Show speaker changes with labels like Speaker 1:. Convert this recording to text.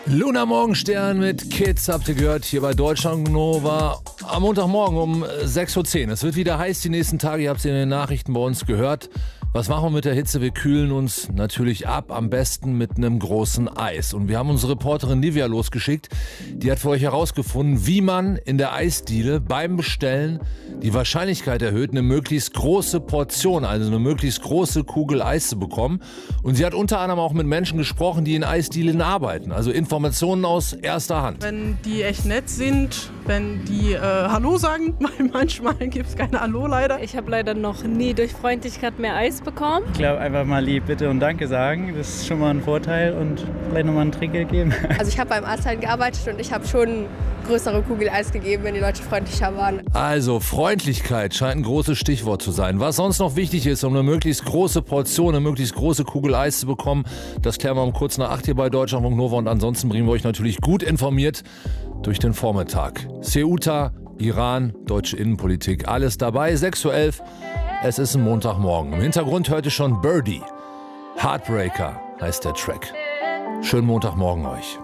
Speaker 1: Luna Morgenstern mit Kids habt ihr gehört hier bei Deutschland Nova am Montagmorgen um 6.10 Uhr. Es wird wieder heiß die nächsten Tage, ihr habt es in den Nachrichten bei uns gehört. Was machen wir mit der Hitze? Wir kühlen uns natürlich ab, am besten mit einem großen Eis. Und wir haben unsere Reporterin Livia losgeschickt, die hat für euch herausgefunden, wie man in der Eisdiele beim Bestellen die Wahrscheinlichkeit erhöht, eine möglichst große Portion, also eine möglichst große Kugel Eis zu bekommen. Und sie hat unter anderem auch mit Menschen gesprochen, die in Eisdielen arbeiten, also Informationen aus erster Hand.
Speaker 2: Wenn die echt nett sind, wenn die Hallo sagen, weil manchmal gibt es keine Hallo leider.
Speaker 3: Ich habe leider noch nie durch Freundlichkeit mehr Eis bekommen.
Speaker 4: Ich glaube, einfach mal lieb Bitte und Danke sagen, das ist schon mal ein Vorteil und vielleicht nochmal ein Trinkgeld geben.
Speaker 5: Also ich habe beim Arzthelden gearbeitet und ich habe schon größere Kugel Eis gegeben, wenn die Leute freundlicher waren.
Speaker 1: Also Freundlichkeit scheint ein großes Stichwort zu sein. Was sonst noch wichtig ist, um eine möglichst große Portion, eine möglichst große Kugel Eis zu bekommen, das klären wir um kurz nach 8 hier bei Deutschland Nova und ansonsten bringen wir euch natürlich gut informiert durch den Vormittag. Ceuta, Iran, deutsche Innenpolitik, alles dabei. 6.11 Uhr, es ist ein Montagmorgen. Im Hintergrund hört ihr schon Birdie. Heartbreaker heißt der Track. Schönen Montagmorgen euch.